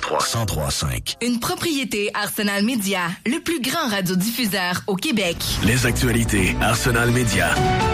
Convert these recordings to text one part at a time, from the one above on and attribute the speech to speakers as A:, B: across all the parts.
A: 103.5.
B: Une propriété Arsenal Média, le plus grand radiodiffuseur au Québec.
A: Les actualités Arsenal Média.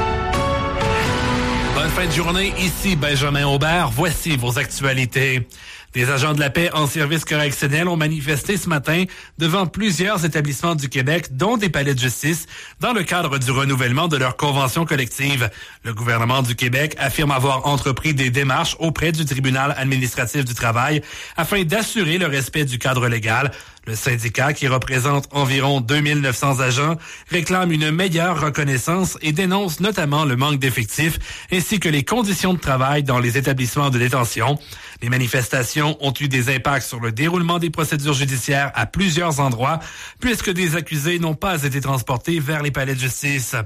C: Bonne fin de journée, ici Benjamin Aubert. Voici vos actualités. Des agents de la paix en service correctionnel ont manifesté ce matin devant plusieurs établissements du Québec, dont des palais de justice, dans le cadre du renouvellement de leur convention collective. Le gouvernement du Québec affirme avoir entrepris des démarches auprès du tribunal administratif du travail afin d'assurer le respect du cadre légal. Le syndicat, qui représente environ 2900 agents, réclame une meilleure reconnaissance et dénonce notamment le manque d'effectifs ainsi que les conditions de travail dans les établissements de détention. Les manifestations ont eu des impacts sur le déroulement des procédures judiciaires à plusieurs endroits, puisque des accusés n'ont pas été transportés vers les palais de justice.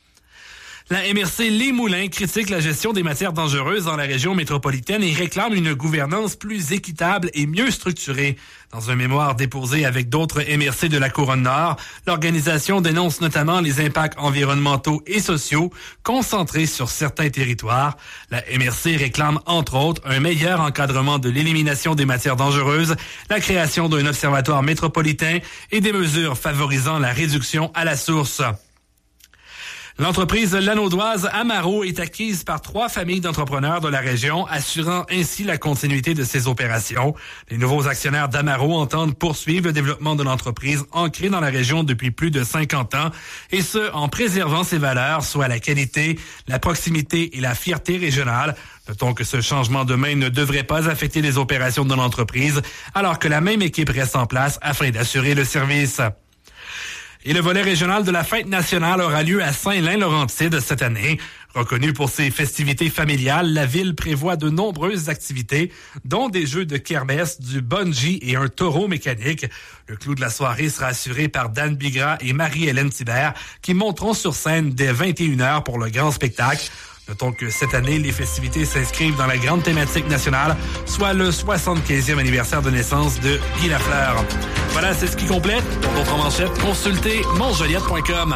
C: La MRC Les Moulins critique la gestion des matières dangereuses dans la région métropolitaine et réclame une gouvernance plus équitable et mieux structurée. Dans un mémoire déposé avec d'autres MRC de la Couronne-Nord, l'organisation dénonce notamment les impacts environnementaux et sociaux concentrés sur certains territoires. La MRC réclame entre autres un meilleur encadrement de l'élimination des matières dangereuses, la création d'un observatoire métropolitain et des mesures favorisant la réduction à la source. L'entreprise lanaudoise Amaro est acquise par 3 familles d'entrepreneurs de la région, assurant ainsi la continuité de ses opérations. Les nouveaux actionnaires d'Amaro entendent poursuivre le développement de l'entreprise ancrée dans la région depuis plus de 50 ans, et ce, en préservant ses valeurs, soit la qualité, la proximité et la fierté régionale. Notons que ce changement de main ne devrait pas affecter les opérations de l'entreprise, alors que la même équipe reste en place afin d'assurer le service. Et le volet régional de la fête nationale aura lieu à Saint-Lin-Laurentide cette année. Reconnue pour ses festivités familiales, la ville prévoit de nombreuses activités, dont des jeux de kermesse, du bungee et un taureau mécanique. Le clou de la soirée sera assuré par Dan Bigra et Marie-Hélène Thibert, qui monteront sur scène dès 21h pour le grand spectacle. Notons que cette année, les festivités s'inscrivent dans la grande thématique nationale, soit le 75e anniversaire de naissance de Guy Lafleur. Voilà, c'est ce qui complète. Pour d'autres manchettes, consultez montjoliette.com.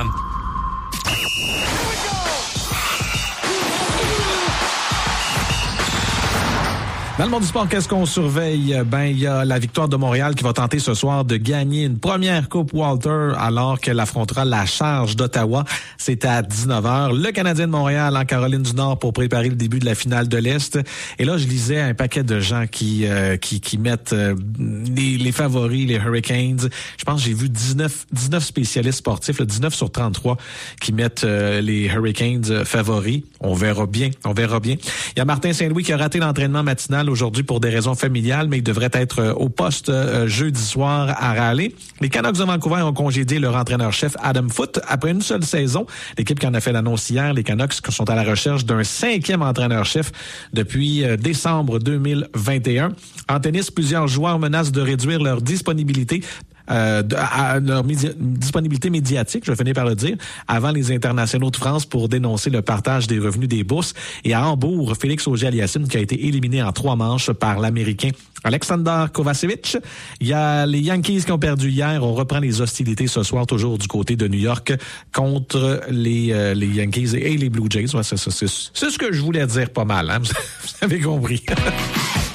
D: Dans le monde du sport, qu'est-ce qu'on surveille? Il y a la victoire de Montréal qui va tenter ce soir de gagner une première Coupe Walter alors qu'elle affrontera la Charge d'Ottawa. C'est à 19h. Le Canadien de Montréal en Caroline du Nord pour préparer le début de la finale de l'Est. Et là, je lisais un paquet de gens qui mettent les favoris, les Hurricanes. Je pense que j'ai vu 19 spécialistes sportifs, 19 sur 33 qui mettent les Hurricanes favoris. On verra bien. Il y a Martin Saint-Louis qui a raté l'entraînement matinal aujourd'hui pour des raisons familiales, mais il devrait être au poste jeudi soir à Raleigh. Les Canucks de Vancouver ont congédié leur entraîneur-chef Adam Foote après une seule saison. L'équipe qui en a fait l'annonce hier, les Canucks sont à la recherche d'un 5e entraîneur-chef depuis décembre 2021. En tennis, plusieurs joueurs menacent de réduire leur disponibilité disponibilité médiatique, je vais finir par le dire, avant les internationaux de France pour dénoncer le partage des revenus des bourses. Et à Hambourg, Félix Auger-Aliassime qui a été éliminé en 3 manches par l'Américain Alexander Kovacevic. Il y a les Yankees qui ont perdu hier. On reprend les hostilités ce soir, toujours du côté de New York, contre les Yankees et les Blue Jays. Ouais, c'est ce que je voulais dire pas mal. Hein? Vous avez compris.